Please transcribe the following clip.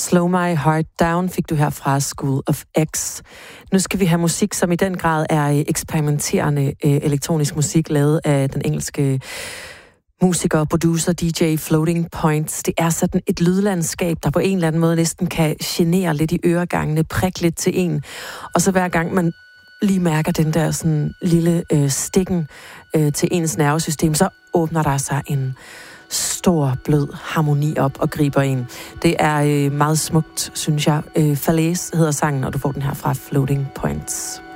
Slow My Heart Down fik du her fra School of X. Nu skal vi have musik, som i den grad er eksperimenterende elektronisk musik, lavet af den engelske musiker, producer, DJ Floating Points. Det er sådan et lydlandskab, der på en eller anden måde næsten kan genere lidt i øregangene, prikke lidt til en. Og så hver gang man lige mærker den der sådan lille stikken til ens nervesystem, så åbner der sig en stor, blød harmoni op og griber en. Det er meget smukt, synes jeg. Falaise hedder sangen, og du får den her fra Floating Points.